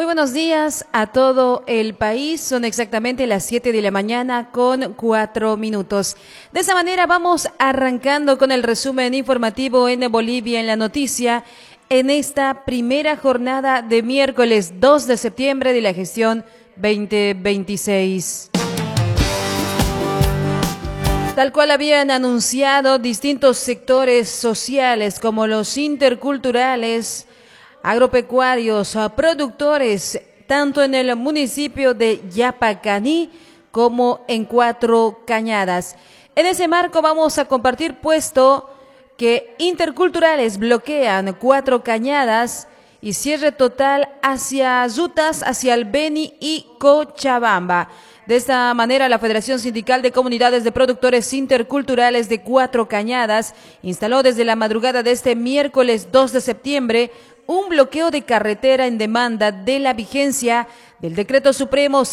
Muy buenos días a todo el país. Son exactamente las 7 de la mañana con 4 minutos. De esa manera vamos arrancando con el resumen informativo en Bolivia en la noticia en esta primera jornada de miércoles 2 de septiembre de la gestión 2026. Tal cual habían anunciado distintos sectores sociales como los interculturales, agropecuarios, productores, tanto en el municipio de Yapacaní como en Cuatro Cañadas. En ese marco vamos a compartir puesto que interculturales bloquean Cuatro Cañadas y cierre total hacia Yutas, hacia el Beni y Cochabamba. De esta manera, la Federación Sindical de Comunidades de Productores Interculturales de Cuatro Cañadas instaló desde la madrugada de este miércoles 2 de septiembre un bloqueo de carretera en demanda de la vigencia del Decreto Supremo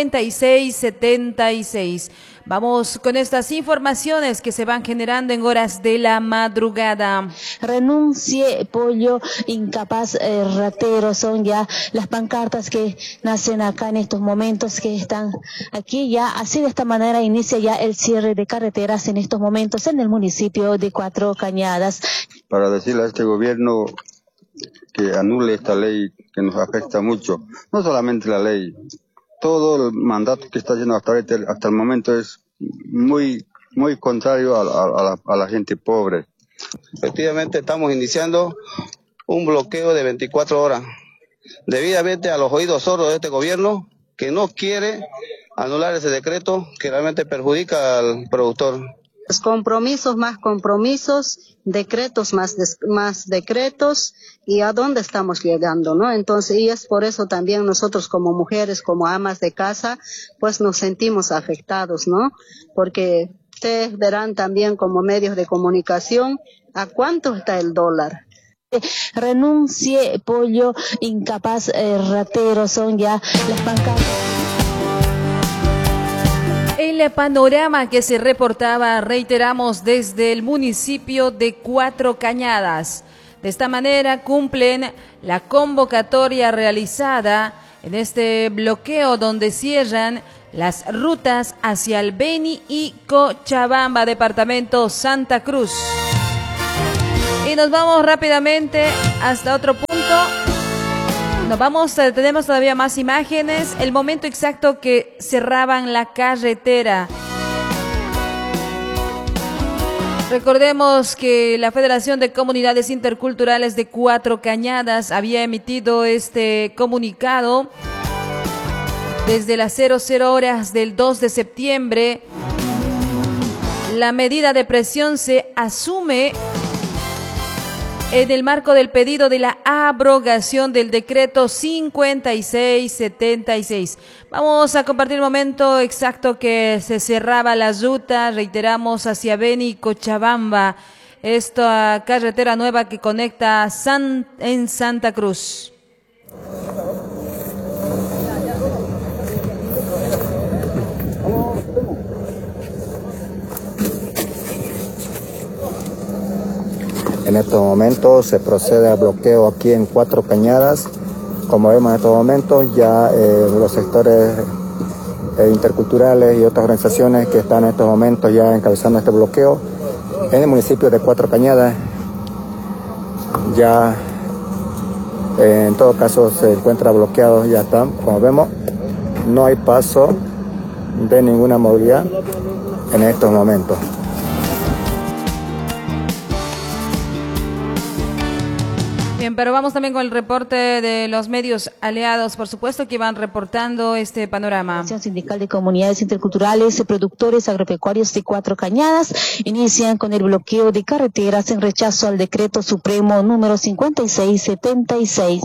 5676. Vamos con estas informaciones que se van generando en horas de la madrugada. Renuncie, pollo, incapaz, ratero, son ya las pancartas que nacen acá en estos momentos que están aquí ya. Así de esta manera inicia ya el cierre de carreteras en estos momentos en el municipio de Cuatro Cañadas. Para decirle a este gobierno que anule esta ley que nos afecta mucho, no solamente la ley, todo el mandato que está haciendo hasta el momento es muy contrario a la gente pobre. Efectivamente estamos iniciando un bloqueo de 24 horas, debidamente a los oídos sordos de este gobierno que no quiere anular ese decreto que realmente perjudica al productor. Compromisos más compromisos, decretos más decretos, y a dónde estamos llegando, ¿no? Entonces, y es por eso también nosotros como mujeres, como amas de casa, pues nos sentimos afectados, ¿no? Porque ustedes verán también como medios de comunicación a cuánto está el dólar. Renuncie, pollo, incapaz, ratero, son ya las pancartas. El panorama que se reportaba, reiteramos, desde el municipio de Cuatro Cañadas. De esta manera cumplen la convocatoria realizada en este bloqueo donde cierran las rutas hacia el Beni y Cochabamba, departamento Santa Cruz. Y nos vamos rápidamente hasta otro punto. Tenemos todavía más imágenes, el momento exacto que cerraban la carretera. Recordemos que la Federación de Comunidades Interculturales de Cuatro Cañadas había emitido este comunicado desde las 00 horas del 2 de septiembre. La medida de presión se asume en el marco del pedido de la abrogación del decreto 5676. Vamos a compartir el momento exacto que se cerraba la ruta, reiteramos, hacia Beni y Cochabamba, esta carretera nueva que conecta en Santa Cruz. En estos momentos se procede al bloqueo aquí en Cuatro Cañadas. Como vemos en estos momentos, ya los sectores interculturales y otras organizaciones que están en estos momentos ya encabezando este bloqueo en el municipio de Cuatro Cañadas. Ya en todo caso se encuentra bloqueado, ya están, como vemos, no hay paso de ninguna movilidad en estos momentos. Bien, pero vamos también con el reporte de los medios aliados, por supuesto, que van reportando este panorama. La Federación Sindical de Comunidades Interculturales y Productores Agropecuarios de Cuatro Cañadas inician con el bloqueo de carreteras en rechazo al Decreto Supremo número 5676.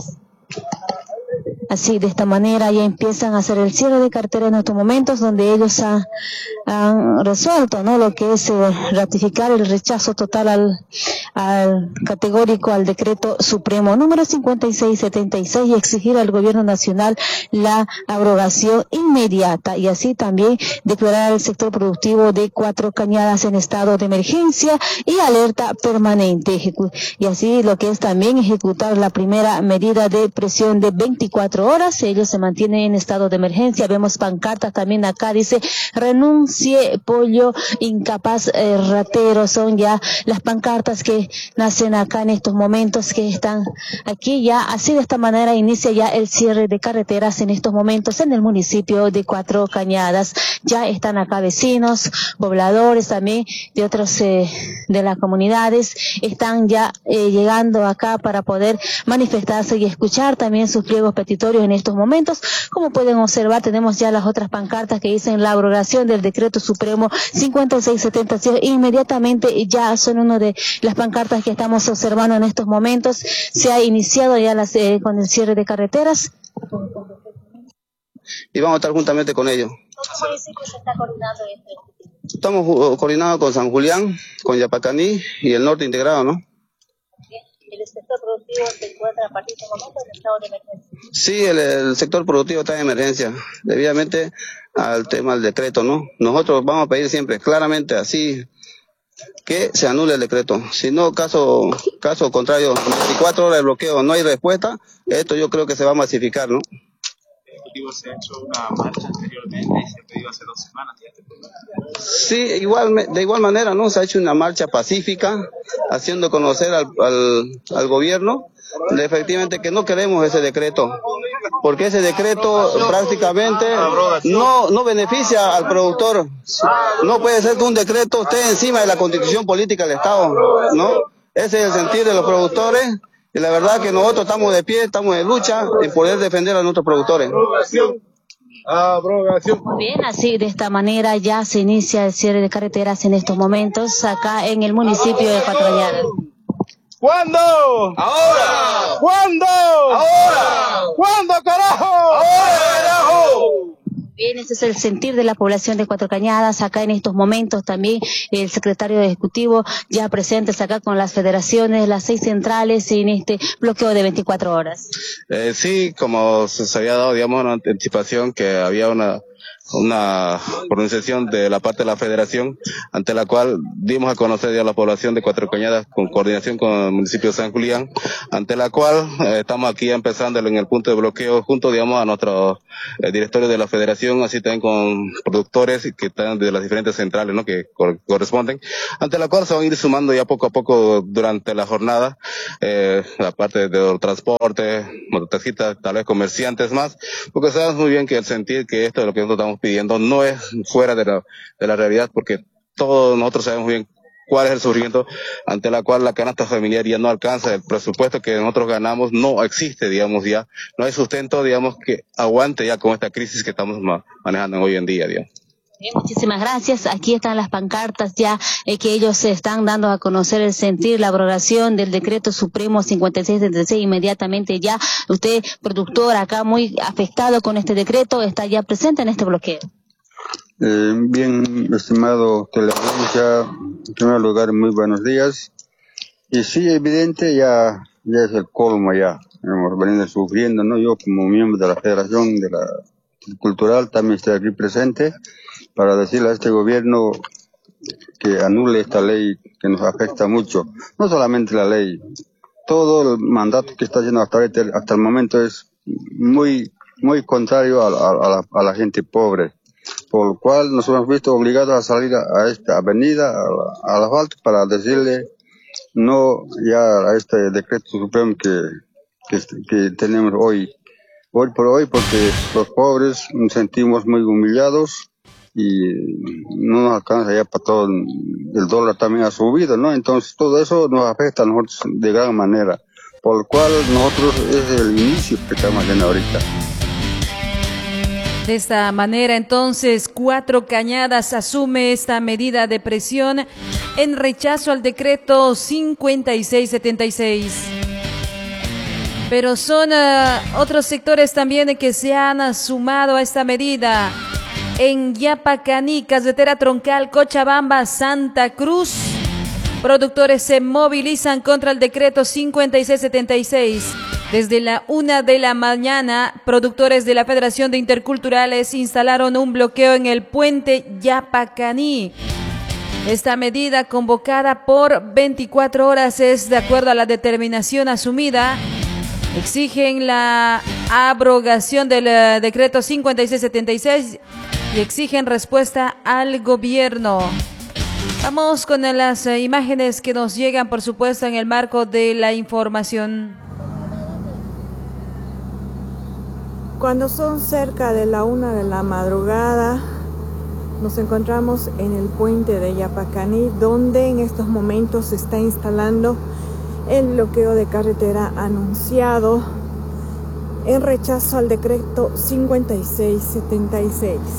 Así, de esta manera ya empiezan a hacer el cierre de carretera en estos momentos donde ellos han resuelto, ¿no?, lo que es ratificar el rechazo total al categórico al decreto supremo número 5676 y exigir al gobierno nacional la abrogación inmediata, y así también declarar el sector productivo de Cuatro Cañadas en estado de emergencia y alerta permanente, y así lo que es también ejecutar la primera medida de presión de 24 horas. Ellos se mantienen en estado de emergencia. Vemos pancartas también acá, dice renuncie pollo incapaz ratero. Son ya las pancartas que nacen acá en estos momentos, que están aquí ya. Así de esta manera inicia ya el cierre de carreteras en estos momentos en el municipio de Cuatro Cañadas. Ya están acá vecinos, pobladores también de otros de las comunidades, están ya llegando acá para poder manifestarse y escuchar también sus pliegos petitorios en estos momentos. Como pueden observar, tenemos ya las otras pancartas que dicen la abrogación del decreto supremo 5676. Inmediatamente ya son una de las pancartas que estamos observando en estos momentos. Se ha iniciado ya con el cierre de carreteras. Y vamos a estar juntamente con ellos. ¿Cómo municipios se está coordinando esto? Estamos coordinados con San Julián, con Yapacaní y el norte integrado, ¿no? ¿El sector productivo se encuentra a partir de este momento en estado de emergencia? Sí, el sector productivo está en emergencia, debidamente al tema del decreto, ¿no? Nosotros vamos a pedir siempre, claramente así, que se anule el decreto. Si no, caso contrario, 24 horas de bloqueo, no hay respuesta, esto yo creo que se va a masificar, ¿no? Se ha hecho una marcha anteriormente y se ha pedido hace 2 semanas. Sí, de igual manera, ¿no? Se ha hecho una marcha pacífica, haciendo conocer al gobierno de efectivamente que no queremos ese decreto, porque ese decreto prácticamente no beneficia al productor. No puede ser que un decreto esté encima de la constitución política del Estado, ¿no? Ese es el sentir de los productores. Y la verdad que nosotros estamos de pie, estamos de lucha en poder defender a nuestros productores. Abrogación. Muy bien, así de esta manera ya se inicia el cierre de carreteras en estos momentos acá en el municipio de Cuatro Cañadas. ¿Cuándo? ¡Ahora! ¿Cuándo? ¡Ahora! ¿Cuándo, carajo? ¡Ahora, carajo! Bien, ese es el sentir de la población de Cuatro Cañadas. Acá en estos momentos también el secretario ejecutivo ya presentes acá con las federaciones, las 6 centrales en este bloqueo de 24 horas. Sí, como se había dado, digamos, una anticipación que había una pronunciación de la parte de la federación, ante la cual dimos a conocer ya a la población de Cuatro Cañadas con coordinación con el municipio de San Julián, ante la cual estamos aquí empezando en el punto de bloqueo junto, digamos, a nuestro directorio de la federación, así también con productores que están de las diferentes centrales, ¿no?, que corresponden, ante la cual se van a ir sumando ya poco a poco durante la jornada, la parte de los transportes, mototaxistas, tal vez comerciantes más, porque sabemos muy bien que el sentir que esto es lo que nosotros estamos pidiendo no es fuera de la realidad, porque todos nosotros sabemos bien cuál es el sufrimiento ante la cual la canasta familiar ya no alcanza, el presupuesto que nosotros ganamos no existe, digamos, ya no hay sustento, digamos, que aguante ya con esta crisis que estamos manejando hoy en día, digamos. Bien, muchísimas gracias. Aquí están las pancartas ya que ellos se están dando a conocer el sentir, la abrogación del decreto supremo 5676. Inmediatamente ya usted, productor, acá muy afectado con este decreto, está ya presente en este bloqueo. Bien, estimado teleaudiencia, en primer lugar, muy buenos días. Y sí, evidente, ya es el colmo ya. Hemos venido sufriendo, ¿no? Yo como miembro de la Federación de la Cultural también estoy aquí presente para decirle a este gobierno que anule esta ley que nos afecta mucho. No solamente la ley, todo el mandato que está haciendo hasta el momento es muy contrario a la gente pobre, por lo cual nos hemos visto obligados a salir a esta avenida, al asfalto, para decirle no ya a este decreto supremo que tenemos hoy por hoy, porque los pobres nos sentimos muy humillados y no nos alcanza ya para todo. El dólar también ha subido, ¿no? Entonces todo eso nos afecta a nosotros de gran manera, por lo cual nosotros es el inicio que estamos haciendo ahorita. De esta manera, entonces, Cuatro Cañadas asume esta medida de presión en rechazo al decreto 5676. Pero son otros sectores también que se han sumado a esta medida. en Yapacaní, carretera troncal Cochabamba, Santa Cruz. Productores se movilizan contra el decreto 5676. Desde la 1 de la mañana, productores de la Federación de Interculturales instalaron un bloqueo en el puente Yapacaní. Esta medida, convocada por 24 horas, es de acuerdo a la determinación asumida. Exigen la abrogación del decreto 5676 y exigen respuesta al gobierno. Vamos con las imágenes que nos llegan, por supuesto, en el marco de la información. Cuando son cerca de la 1 de la madrugada, nos encontramos en el puente de Yapacaní, donde en estos momentos se está instalando el bloqueo de carretera anunciado en rechazo al decreto 5676.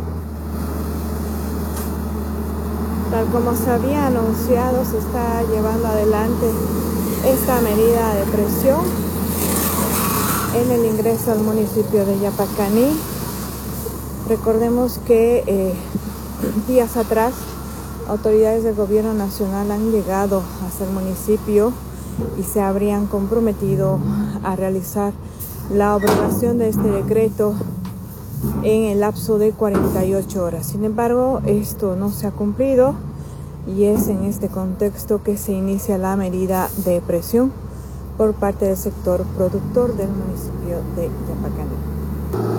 Tal como se había anunciado, se está llevando adelante esta medida de presión en el ingreso al municipio de Yapacaní. Recordemos que días atrás autoridades del gobierno nacional han llegado hasta el municipio y se habrían comprometido a realizar la abrogación de este decreto en el lapso de 48 horas. Sin embargo, esto no se ha cumplido y es en este contexto que se inicia la medida de presión por parte del sector productor del municipio de Yapacaní.